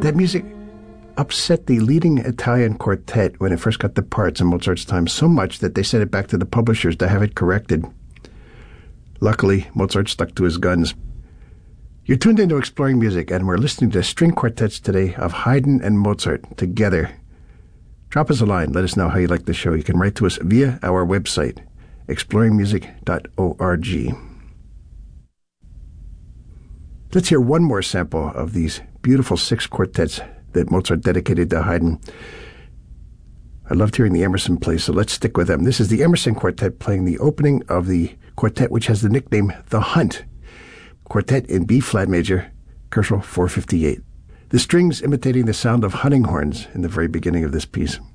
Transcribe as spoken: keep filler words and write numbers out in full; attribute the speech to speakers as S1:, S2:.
S1: That music upset the leading Italian quartet when it first got the parts in Mozart's time so much that they sent it back to the publishers to have it corrected. Luckily, Mozart stuck to his guns. You're tuned into Exploring Music, and we're listening to string quartets today of Haydn and Mozart together. Drop us a line. Let us know how you like the show. You can write to us via our website, exploring music dot org. Let's hear one more sample of these beautiful six quartets that Mozart dedicated to Haydn. I loved hearing the Emerson play, so let's stick with them. This is the Emerson Quartet playing the opening of the quartet, which has the nickname The Hunt. Quartet in B-flat major, Koszul four fifty-eight. The strings imitating the sound of hunting horns in the very beginning of this piece.